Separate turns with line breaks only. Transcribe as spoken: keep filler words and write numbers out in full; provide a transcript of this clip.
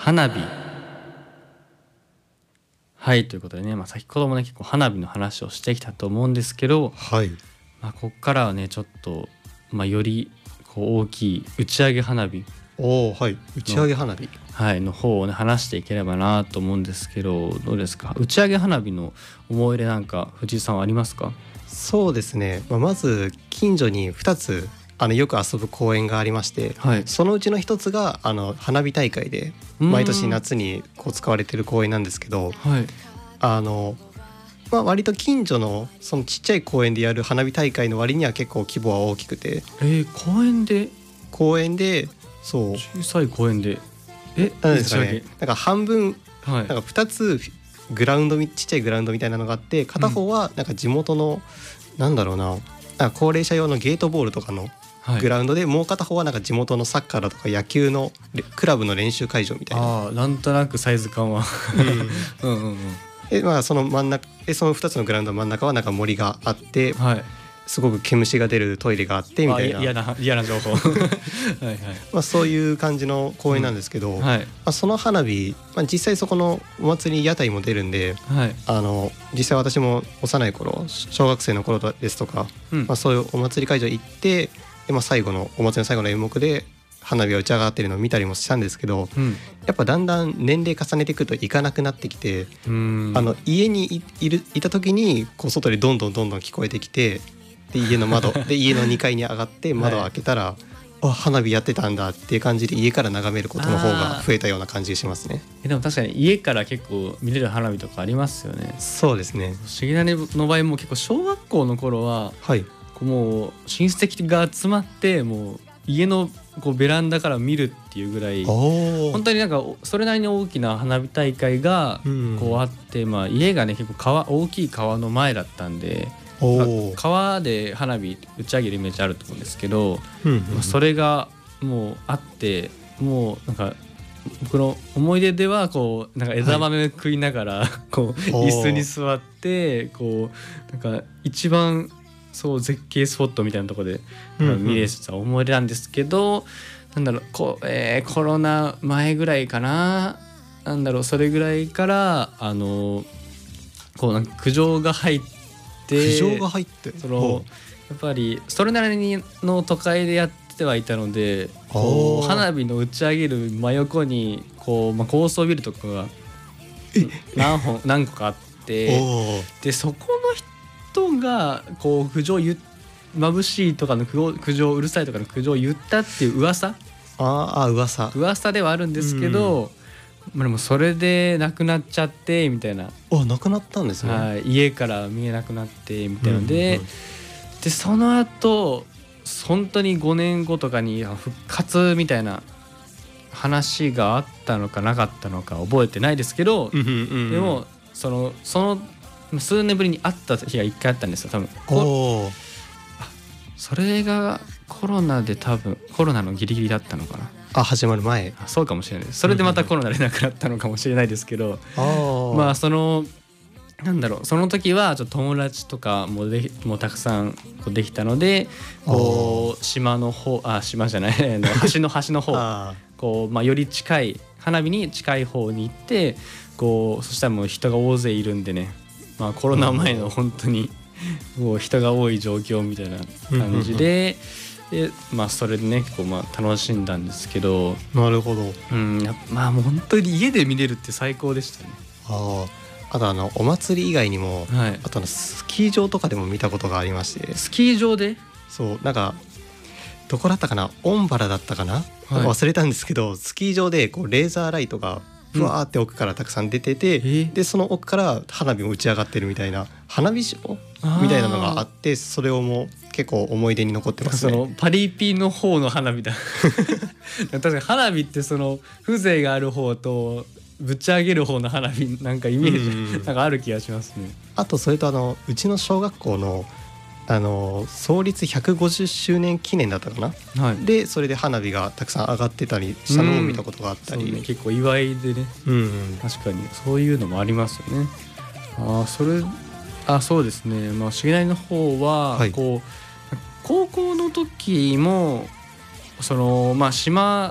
花火。はいということでね、まあ、先ほどもね結構花火の話をしてきたと思うんですけど、
はい、
まあ、ここからはねちょっと、まあ、よりこう大きい打ち上げ花火
おはい、打ち上げ花火、
はい、の方をね話していければなと思うんですけど、どうですか、打ち上げ花火の思い入れなんか藤井さんはありますか？
そうですね、まあ、まず近所にふたつあのよく遊ぶ公園がありまして、
はい、
そのうちのひとつがあの花火大会で毎年夏にこう使われている公園なんですけど、
はい、
あの、まあ、割と近所のそのちっちゃい公園でやる花火大会の割には結構規模は大きくて、
えー、公園で
公園でそう
小さい公園でえ
なんですかね、なんか半分、
はい、
なんかふたつグラウンドちっちゃいグラウンドみたいなのがあって、片方はなんか地元の、うん、なんだろうな、なんか高齢者用のゲートボールとかのグラウンドで、はい、もう片方はなんか地元のサッカーだとか野球のクラブの練習会場みたいな。
ああ、なんとなくサイズ感はうんうんうんうん。
で、まあ、その真ん中でそのふたつのグラウンドの真ん中はなんか森があって、
はい、
すごく毛虫が出るトイレがあってみたいな、
嫌な嫌な情報はい、はい、
まあ、そういう感じの公園なんですけど、
うん、はい、
まあ、その花火、まあ、実際そこのお祭り屋台も出るんで、
はい、
あの実際私も幼い頃小学生の頃ですとか、うんまあ、そういうお祭り会場行ってで、まあ、最後のお祭りの最後の演目で花火が打ち上がってるのを見たりもしたんですけど、うん、やっぱだんだん年齢重ねていくと行かなくなってきて、うんあの家に い, い, るいた時にこう外でどんどんどんどん聞こえてきて、で家の窓で家のにかいに上がって窓を開けたら、はい、あ花火やってたんだっていう感じで家から眺めることの方が増えたような感じがしますね。
でも確かに家から結構見れる花火とかありますよね。
そうですね。
不思議なの場合も結構小学校の頃は、
はい、
もう親戚が集まってもう家のこうベランダから見るっていうぐらい本当になんかそれなりに大きな花火大会がこうあって、まあ、家がね結構川大きい川の前だったんで、川で花火打ち上げるイメージあると思うんですけど、うんうんうんまあ、それがもうあってもうなんか僕の思い出ではこうなんか枝豆食いながら、はい、こう椅子に座ってこうなんか一番そう絶景スポットみたいなところで見れてた思い出なんですけど、うんうん、なんだろうこう、えー、コロナ前ぐらいかな、なんだろうそれぐらいからあのこうなんか苦情が入って
苦情が入って
そのやっぱりそれなりにの都会でやってはいたので、こう花火の打ち上げる真横にこう、まあ、高層ビルとかが何本何個かあって、でそこの人がこう苦情言眩しいとかの苦情うるさいとかの苦情を言ったっていう噂
ああ噂
噂ではあるんですけど、うん、まあ、でもそれでなくなっちゃってみたいな。
あなくなったんですね。
はい、家から見えなくなってみたいなので、うんうん、でその後本当にごねんごとかに復活みたいな話があったのかなかったのか覚えてないですけど、うんうんうん、でもそのその数年ぶりに会った日がいっかいあったんですよ多分。おあそれがコロナで多分コロナのギリギリだったのかな。
あ始まる前。
あそうかもしれないです。それでまたコロナでなくなったのかもしれないですけど、うんうん、まあそのなんだろうその時はちょっと友達とかもでもうたくさんこうできたのでこう島の方あ島じゃない橋の端の方こう、まあ、より近い花火に近い方に行ってこうそしたらもう人が大勢いるんでね、まあ、コロナ前の本当にもう人が多い状況みたいな感じで、でまあ、それでねこうまあ楽しんだんですけど。
なるほど、
うん、まあもう本当に家で見れるって最高でしたね。
ああとあのお祭り以外にも、はい、あとのスキー場とかでも見たことがありまして。
スキー場で
そうなんかどこだったかなオンバラだったかな、はい、忘れたんですけどスキー場でこうレーザーライトがふわーって奥からたくさん出てて、うん、でその奥から花火も打ち上がってるみたいな花火ショーみたいなのがあって、それをもう結構思い出に残ってますね。
そのパリピの方の花火だ確かに花火ってその風情がある方とぶち上げる方の花火なんかイメージなんかある気がしますね。
あとそれとあのうちの小学校のあの創立ひゃくごじゅっしゅうねん記念だったかな、はい、でそれで花火がたくさん上がってたりしたのを見たことがあったり、
うんね、結構祝いでね、うんうん、確かにそういうのもありますよね。あそれあそうですね、まあ、しげないの方は、はい、こう高校の時もその、まあ、島